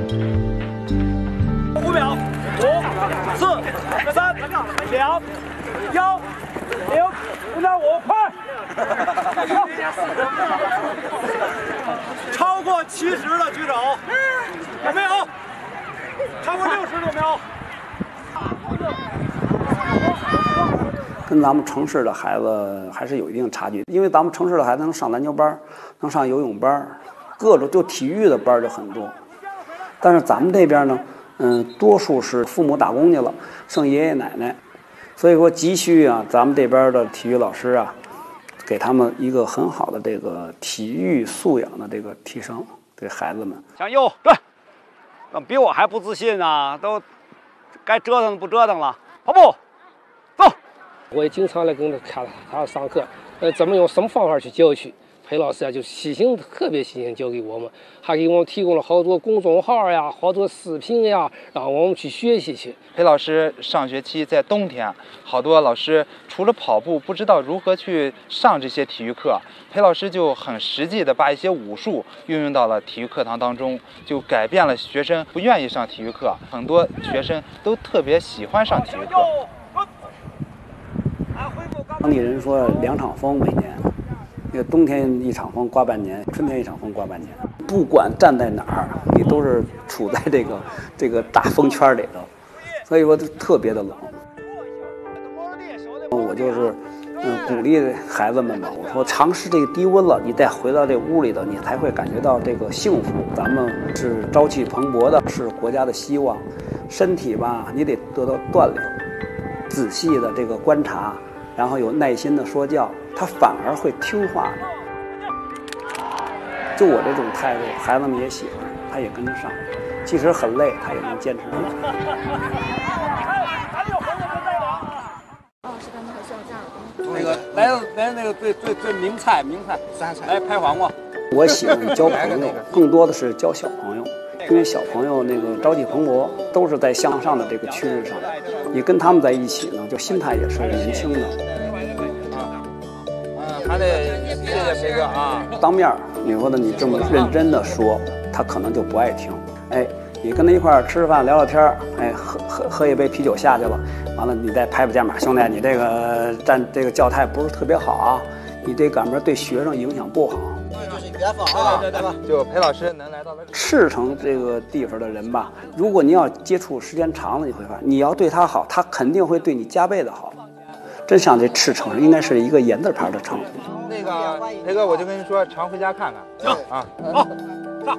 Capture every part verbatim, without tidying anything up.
五秒，五、四、三、两、幺、零，五点五，快！超过七十的举手，有没有？超过六十有没有？ 跟咱们城市的孩子还是有一定差距，因为咱们城市的孩子能上篮球班，能上游泳班，各种就体育的班就很多。但是咱们这边呢，嗯，多数是父母打工去了，剩爷爷奶奶，所以说急需啊，咱们这边的体育老师啊，给他们一个很好的这个体育素养的这个提升，给孩子们。 向右，对，怎么比我还不自信啊？都该折腾不折腾了，跑步，走。 我也经常来跟他看他上课，呃，怎么用什么方法去教学？裴老师啊，就细心，特别细心教给我们，还给我们提供了好多公众号呀，好多视频呀，让我们去学习去。 裴老师上学期在冬天，好多老师除了跑步，不知道如何去上这些体育课，裴老师就很实际的把一些武术运用到了体育课堂当中，就改变了学生不愿意上体育课，很多学生都特别喜欢上体育课。 当地人说两场风每年，那个冬天一场风刮半年，春天一场风刮半年。不管站在哪儿，你都是处在这个这个大风圈里头，所以说特别的冷。我就是嗯鼓励孩子们吧，我说尝试这个低温了，你再回到这屋里头，你才会感觉到这个幸福。咱们是朝气蓬勃的，是国家的希望。身体吧，你得得到锻炼，仔细的这个观察。然后有耐心的说教，他反而会听话的。就我这种态度，孩子们也喜欢，他也跟着上。即使很累，他也能坚持住。 哦，是刚才是要这样。 那个来来那个最最最名菜名菜，来拍黄瓜。 我喜欢交朋友，更多的是交小朋友。因为小朋友那个朝气蓬勃，都是在向上的这个趋势上，你跟他们在一起呢，就心态也是年轻的。 嗯，还得谢谢裴哥啊。 当面你说的你这么认真的说，他可能就不爱听。哎，你跟他一块儿吃饭聊聊天，哎，喝喝喝一杯啤酒下去了，完了你再拍拍肩膀，兄弟，你这个站这个教态不是特别好啊，你这赶明对学生影响不好。 别放啊！对对对，就裴老师能来到了赤城这个地方的人吧，如果你要接触时间长了，你会发现，你要对他好，他肯定会对你加倍的好。真像这赤城应该是一个言字旁的城。 那个裴哥，我就跟您说，常回家看看。 行啊， 好，上。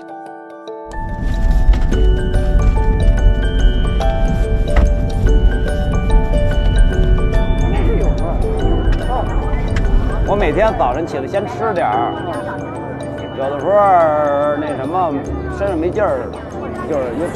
我每天早晨起来先吃点儿，有的时候那什么身上没劲儿似的，就是又。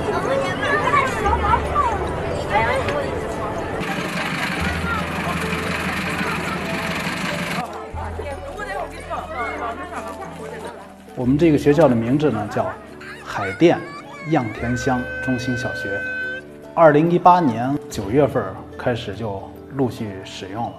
我们这个学校的名字呢叫海淀样田乡中心小学，二零一八年九月份开始就陆续使用了。